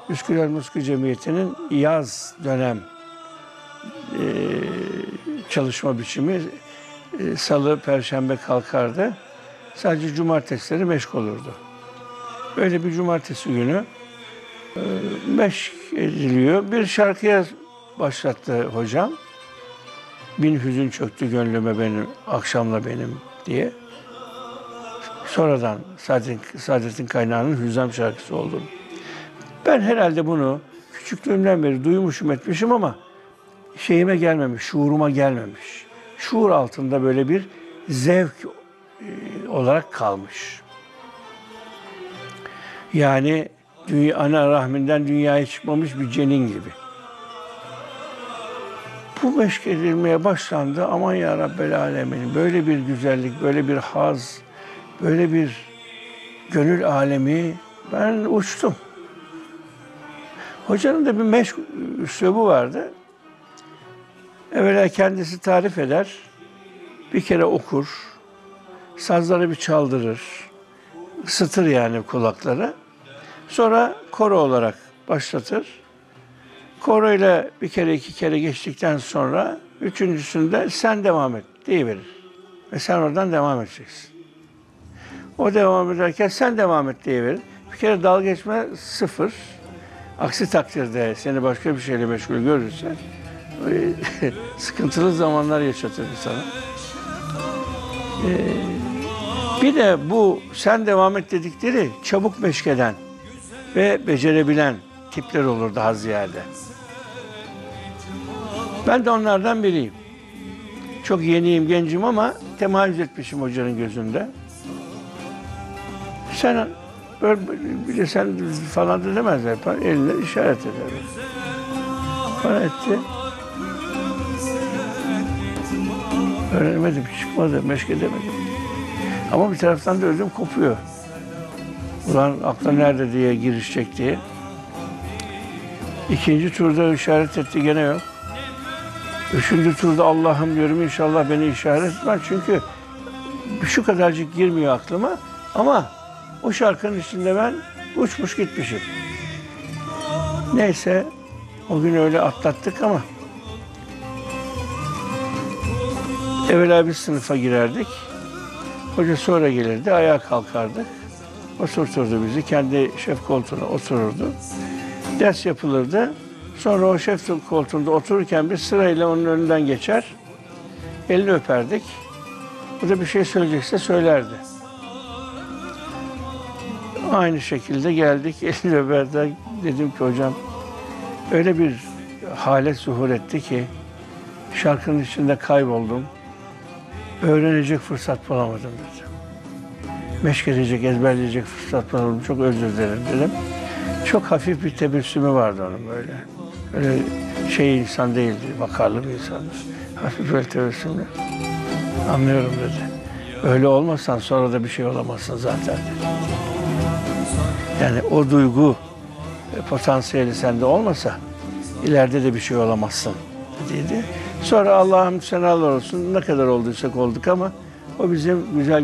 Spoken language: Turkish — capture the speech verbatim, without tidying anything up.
Üsküdar Musiki Cemiyeti'nin yaz dönem e, çalışma biçimi e, salı, perşembe kalkardı. Sadece cumartesileri meşk olurdu. Böyle bir cumartesi günü e, meşk ediliyor. Bir şarkıya başlattı hocam. Bin hüzün çöktü gönlüme benim, akşamla benim diye. Sonradan Saadettin, Saadettin Kaynağı'nın Hüzzam şarkısı oldu. Ben herhalde bunu küçüklüğümden beri duymuşum etmişim ama şeyime gelmemiş, şuuruma gelmemiş. Şuur altında böyle bir zevk e, olarak kalmış. Yani dünya, ana rahminden dünyaya çıkmamış bir cenin gibi. Bu meşk edilmeye başlandı. Aman ya Rabbel Alemin. Böyle bir güzellik, böyle bir haz, böyle bir gönül alemi. Ben uçtum. Hocanın da bir meşk üslubu vardı. Evvela kendisi tarif eder. Bir kere okur. Sazları bir çaldırır. Isıtır yani kulakları. Sonra koro olarak başlatır. Koro ile bir kere iki kere geçtikten sonra üçüncüsünde sen devam et deyiverir. Ve sen oradan devam edeceksin. O devam ederken sen devam et deyiverir. Bir kere dalga geçme sıfır. Aksi takdirde seni başka bir şeyle meşgul görürse sıkıntılı zamanlar yaşatır sana. Ee, bir de bu sen devam et dedikleri çabuk meşkeden ve becerebilen tipler olur daha ziyade. Ben de onlardan biriyim. Çok yeniyim, gencim ama temayüz etmişim hocanın gözünde. Sen bir de sen falan da demezler. Eline işaret eder. Bana etti. Öğrenemedim, çıkmadı, meşk edemedim. Ama bir taraftan da ödüm kopuyor. Ulan aklı nerede diye girişecek diye. İkinci turda işaret etti, gene yok. Üçüncü turda Allah'ım diyorum, inşallah beni işaret etmez. Çünkü şu kadarcık girmiyor aklıma. Ama o şarkının içinde ben uçmuş gitmişim. Neyse, o gün öyle atlattık ama evvela bir sınıfa girerdik. Hoca sonra gelirdi, ayağa kalkardık. Oturturdu bizi, kendi şef koltuğuna otururdu. Ders yapılırdı. Sonra o şef koltuğunda otururken bir sırayla onun önünden geçer. Elini öperdik. O da bir şey söyleyecekse söylerdi. Aynı şekilde geldik, elini öperdik. Dedim ki hocam, öyle bir halet zuhur etti ki şarkının içinde kayboldum. Öğrenecek fırsat bulamadım dedim. Meşk edecek, ezberleyecek fırsat bulamadım. Çok özür dilerim dedim. Çok hafif bir tebessümü vardı onun böyle. Öyle şey insan değildi, vakarlı bir insandı. Hafif böyle tebessümle. Anlıyorum dedi. Öyle olmasan sonra da bir şey olamazsın zaten dedi. Yani o duygu potansiyeli sende olmasa ileride de bir şey olamazsın dedi. Sonra Allah'ım senalar olsun, ne kadar olduysak olduk ama o bizim güzel